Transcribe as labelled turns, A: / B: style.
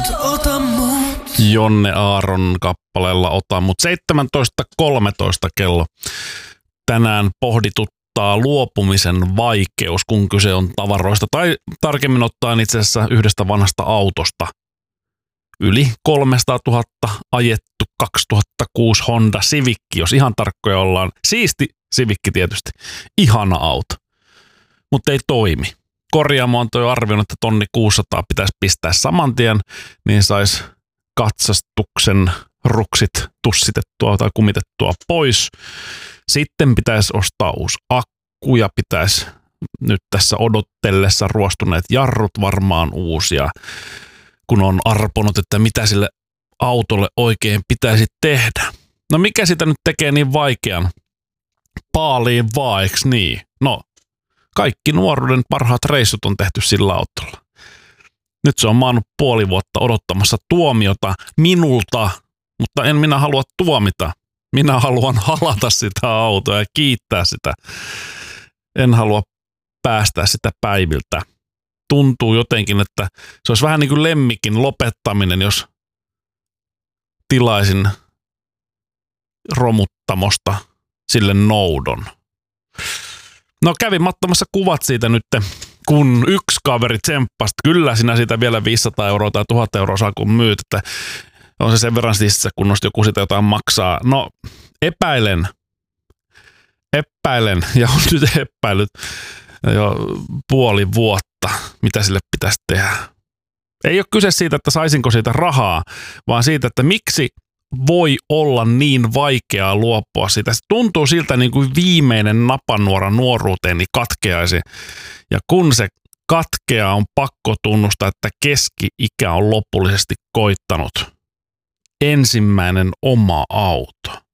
A: ota mut.
B: Jonne Aaron kappaleella Ota mut. 17.13 kello. Tänään pohdituttaa luopumisen vaikeus, kun kyse on tavaroista. Tai tarkemmin ottaen itse asiassa yhdestä vanhasta autosta. Yli 300 000 ajettu 2006 Honda Civic, jos ihan tarkkoja ollaan. Siisti Civic tietysti. Ihana auto. Mutta ei toimi. Korjaamo on toi arvioinut, että 1600 pitäisi pistää saman tien, niin saisi katsastuksen ruksit tussitettua tai kumitettua pois. Sitten pitäisi ostaa uusi akku ja pitäisi nyt tässä odottellessa ruostuneet jarrut varmaan uusia, kun on arponut, että mitä sille autolle oikein pitäisi tehdä. No mikä sitä nyt tekee niin vaikean? Paaliin vaan, eiks niin? No, kaikki nuoruuden parhaat reissut on tehty sillä autolla. Nyt se on maannut puoli vuotta odottamassa tuomiota minulta, mutta en minä halua tuomita. Minä haluan halata sitä autoa ja kiittää sitä. En halua päästää sitä päiviltä. Tuntuu jotenkin, että se olisi vähän niin kuin lemmikin lopettaminen, jos tilaisin romuttamosta sille noudon. No kävin ottamassa kuvat siitä nyt, kun yksi kaveri tsemppasi. Kyllä sinä siitä vielä 500 euroa tai 1000 euroa saa kun myyt, että on se sen verran sistissä, kun joku sitä jotain maksaa. No epäilen ja on nyt epäillyt jo puoli vuotta, mitä sille pitäisi tehdä. Ei ole kyse siitä, että saisinko siitä rahaa, vaan siitä, että miksi voi olla niin vaikeaa luopua siitä. Se tuntuu siltä niin kuin viimeinen napanuora nuoruuteeni katkeaisi. Ja kun se katkeaa, on pakko tunnustaa, että keski-ikä on lopullisesti koittanut. Ensimmäinen oma auto.